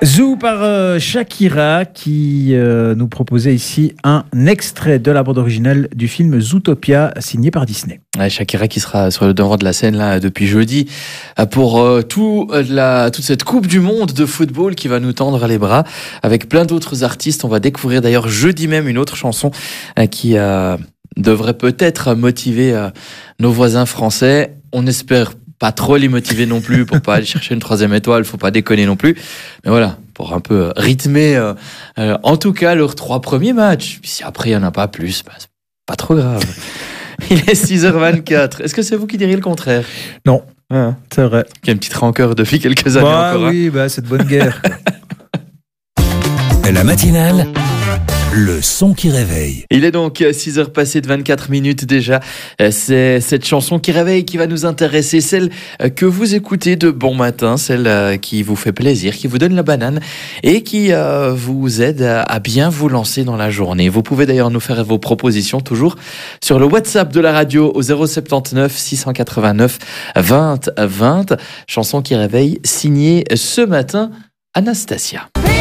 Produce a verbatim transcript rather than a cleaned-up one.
Zou par euh, Shakira qui euh, nous proposait ici un extrait de la bande originale du film Zootopia signé par Disney. Ouais, Shakira qui sera sur le devant de la scène là depuis jeudi pour euh, tout, euh, la, toute cette Coupe du Monde de football qui va nous tendre les bras avec plein d'autres artistes. On va découvrir d'ailleurs jeudi même une autre chanson euh, qui euh, devrait peut-être motiver euh, nos voisins français. On espère pas trop les motiver non plus pour pas aller chercher une troisième étoile, faut pas déconner non plus. Mais voilà, pour un peu rythmer, euh, euh, en tout cas, leurs trois premiers matchs. Puis si après il y en a pas plus, bah, c'est pas trop grave. Il est six heures vingt-quatre. Est-ce que c'est vous qui diriez le contraire? Non, ah. C'est vrai. Il y a une petite rancœur depuis quelques années bah, encore. Oui, hein. bah, c'est de bonne guerre. La matinale, le son qui réveille. Il est donc six heures passées de vingt-quatre minutes déjà. C'est cette chanson qui réveille qui va nous intéresser, celle que vous écoutez de bon matin, celle qui vous fait plaisir, qui vous donne la banane et qui euh, vous aide à bien vous lancer dans la journée. Vous pouvez d'ailleurs nous faire vos propositions toujours sur le WhatsApp de la radio au zéro sept neuf six cent quatre-vingt-neuf vingt vingt. Chanson qui réveille signée ce matin Anastasia.